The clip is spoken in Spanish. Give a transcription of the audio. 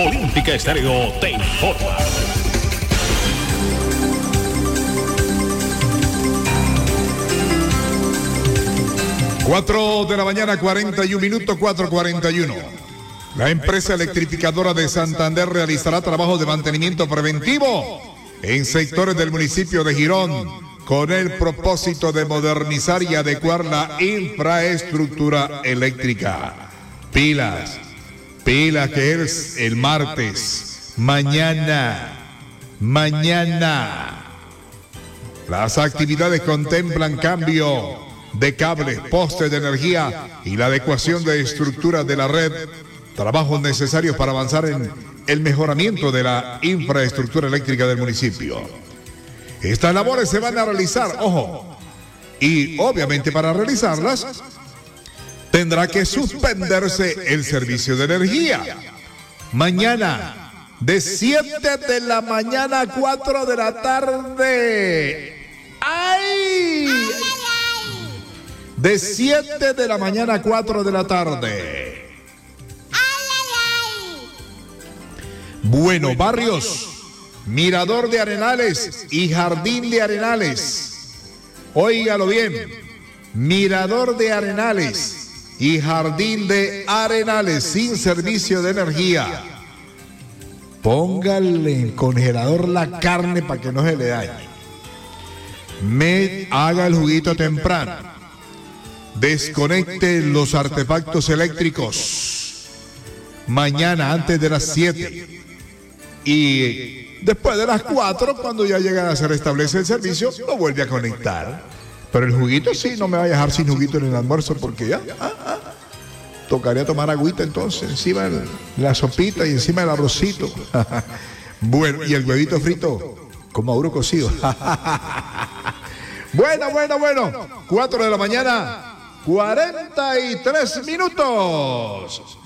Olímpica Estéreo te informa. 4 de la mañana, 41 minutos, 4:41. La empresa electrificadora de Santander realizará trabajos de mantenimiento preventivo en sectores del municipio de Girón con el propósito de modernizar y adecuar la infraestructura eléctrica. Pilas que es el martes, mañana. Las actividades contemplan cambio de cables, postes de energía y la adecuación de estructuras de la red, trabajos necesarios para avanzar en el mejoramiento de la infraestructura eléctrica del municipio. Estas labores se van a realizar, ojo, y obviamente para realizarlas tendrá que suspenderse el servicio de energía. Mañana, de 7 de la mañana a 4 de la tarde. ¡Ay! De 7 de la mañana a 4 de la tarde. Bueno, barrios, Mirador de Arenales y Jardín de Arenales. Óigalo bien, Mirador de Arenales y Jardín de Arenales sin servicio de energía. Póngale en el congelador la carne para que no se le dañe. Haga el juguito temprano. Desconecte los artefactos eléctricos mañana antes de las 7 y después de las 4, cuando ya llegan a se restablece el servicio, lo vuelve a conectar. Pero el juguito sí, no me va a dejar sin juguito en el almuerzo porque ya tocaría tomar agüita entonces encima de la sopita y encima del arrocito. Bueno, y el huevito frito con Maduro cocido. Bueno, 4 de la mañana, 43 minutos.